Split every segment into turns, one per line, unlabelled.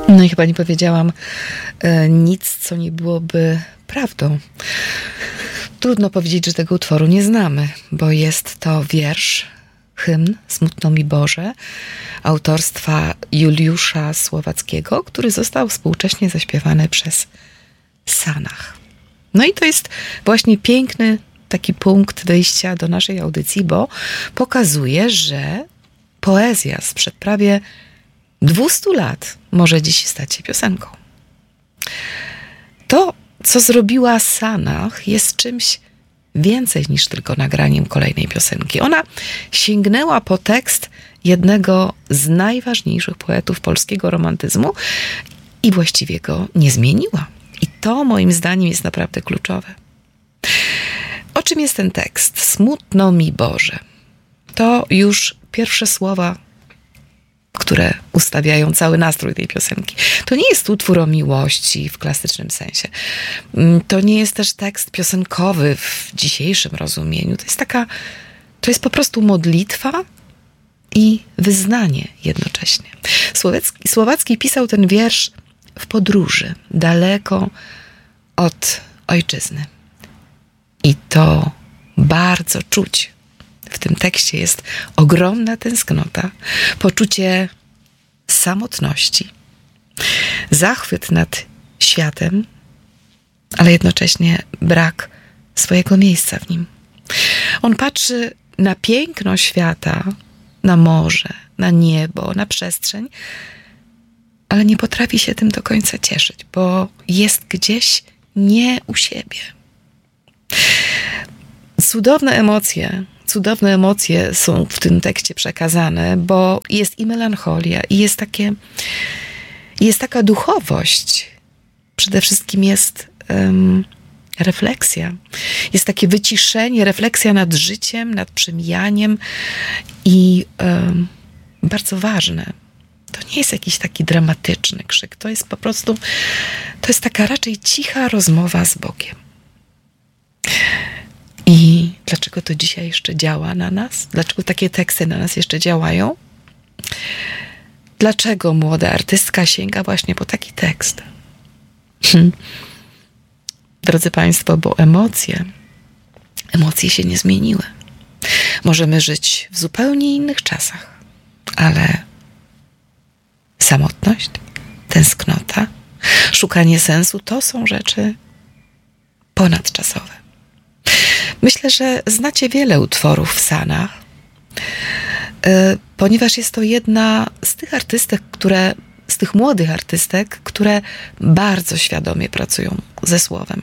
No i chyba nie powiedziałam nic, co nie byłoby prawdą. Trudno powiedzieć, że tego utworu nie znamy, bo jest to wiersz, hymn Smutno mi Boże, autorstwa Juliusza Słowackiego, który został współcześnie zaśpiewany przez Sanach. No i to jest właśnie piękny taki punkt wyjścia do naszej audycji, bo pokazuje, że poezja sprzed prawie 200 lat może dziś stać się piosenką. To, co zrobiła Sanach, jest czymś więcej niż tylko nagraniem kolejnej piosenki. Ona sięgnęła po tekst jednego z najważniejszych poetów polskiego romantyzmu i właściwie go nie zmieniła. I to moim zdaniem jest naprawdę kluczowe. O czym jest ten tekst? Smutno mi Boże. To już pierwsze słowa, które ustawiają cały nastrój tej piosenki. To nie jest utwór o miłości w klasycznym sensie. To nie jest też tekst piosenkowy w dzisiejszym rozumieniu. To jest po prostu modlitwa i wyznanie jednocześnie. Słowacki pisał ten wiersz w podróży, daleko od ojczyzny. I to bardzo czuć. W tym tekście jest ogromna tęsknota, poczucie samotności, zachwyt nad światem, ale jednocześnie brak swojego miejsca w nim. On patrzy na piękno świata, na morze, na niebo, na przestrzeń, ale nie potrafi się tym do końca cieszyć, bo jest gdzieś nie u siebie. Cudowne emocje są w tym tekście przekazane, bo jest i melancholia, i jest taka duchowość. Przede wszystkim jest refleksja. Jest takie wyciszenie, refleksja nad życiem, nad przemijaniem i bardzo ważne. To nie jest jakiś taki dramatyczny krzyk. To jest po prostu, to jest taka raczej cicha rozmowa z Bogiem. I dlaczego to dzisiaj jeszcze działa na nas? Dlaczego takie teksty na nas jeszcze działają? Dlaczego młoda artystka sięga właśnie po taki tekst? Drodzy Państwo, bo emocje się nie zmieniły. Możemy żyć w zupełnie innych czasach, ale samotność, tęsknota, szukanie sensu to są rzeczy ponadczasowe. Myślę, że znacie wiele utworów w Sanach, ponieważ jest to jedna z tych artystek, z tych młodych artystek, które bardzo świadomie pracują ze słowem.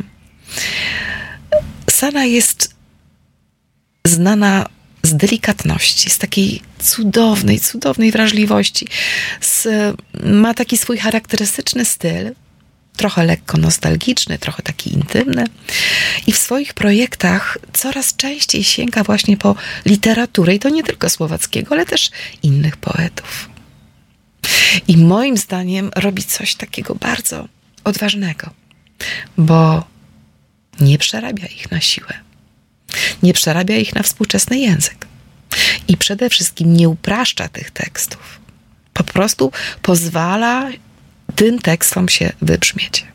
Sana jest znana z delikatności, z takiej cudownej wrażliwości. Ma taki swój charakterystyczny styl, trochę lekko nostalgiczny, trochę taki intymny. I w swoich projektach coraz częściej sięga właśnie po literaturę. I to nie tylko Słowackiego, ale też innych poetów. I moim zdaniem robi coś takiego bardzo odważnego, bo nie przerabia ich na siłę. Nie przerabia ich na współczesny język. I przede wszystkim nie upraszcza tych tekstów. Po prostu pozwala tym tekstom się wybrzmieć.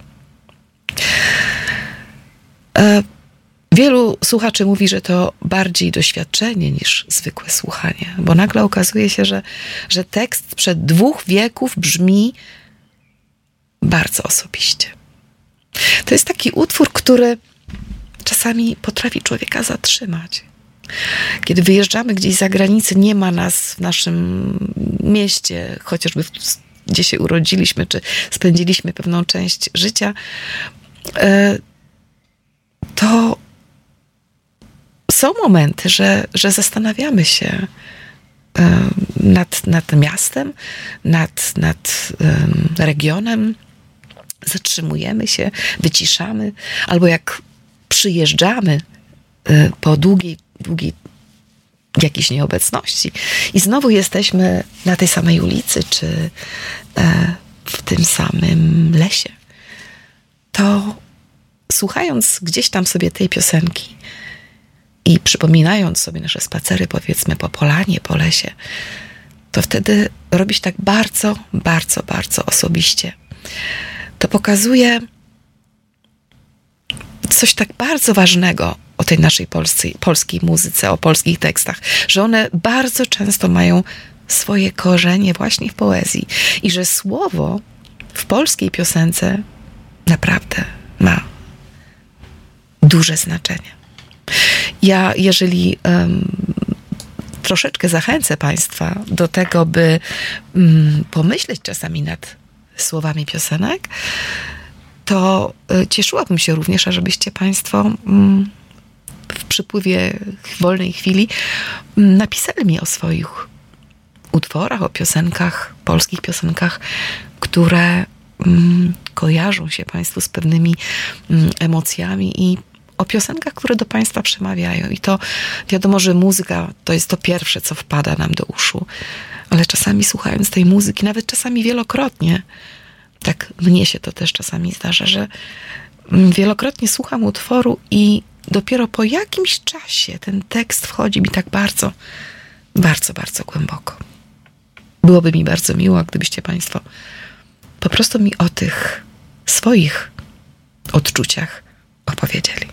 Wielu słuchaczy mówi, że to bardziej doświadczenie niż zwykłe słuchanie, bo nagle okazuje się, że tekst sprzed 2 wieków brzmi bardzo osobiście. To jest taki utwór, który czasami potrafi człowieka zatrzymać. Kiedy wyjeżdżamy gdzieś za granicę, nie ma nas w naszym mieście, chociażby gdzie się urodziliśmy, czy spędziliśmy pewną część życia, to są momenty, że zastanawiamy się nad miastem, nad regionem, zatrzymujemy się, wyciszamy, albo jak przyjeżdżamy po długiej jakiejś nieobecności i znowu jesteśmy na tej samej ulicy, czy w tym samym lesie, to słuchając gdzieś tam sobie tej piosenki i przypominając sobie nasze spacery, powiedzmy, po polanie, po lesie, to wtedy robi się tak bardzo, bardzo, bardzo osobiście. to pokazuje coś tak bardzo ważnego o tej naszej polskiej muzyce, o polskich tekstach, że one bardzo często mają swoje korzenie właśnie w poezji i że słowo w polskiej piosence naprawdę ma duże znaczenie. Ja, jeżeli troszeczkę zachęcę Państwa do tego, by pomyśleć czasami nad słowami piosenek, to cieszyłabym się również, ażebyście Państwo w przypływie wolnej chwili napisali mi o swoich utworach, o piosenkach, polskich piosenkach, które kojarzą się Państwu z pewnymi emocjami i o piosenkach, które do Państwa przemawiają. I to wiadomo, że muzyka to jest to pierwsze, co wpada nam do uszu. Ale czasami słuchając tej muzyki, nawet czasami wielokrotnie, tak mnie się to też czasami zdarza, że wielokrotnie słucham utworu i dopiero po jakimś czasie ten tekst wchodzi mi tak bardzo, bardzo, bardzo głęboko. Byłoby mi bardzo miło, gdybyście Państwo po prostu mi o tych swoich odczuciach opowiedzieli.